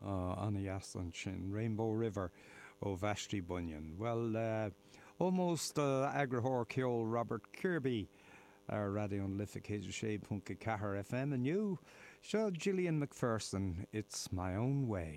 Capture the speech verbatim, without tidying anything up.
Anna Yaslan sin, Rainbow River ó Vashti Bunyan. Well, uh, almost uh, agrahor ceol Robert Kirby ar radio an Lificated Shade Punka Cahar F M and you, Sir Gillian McPherson, It's My Own Way.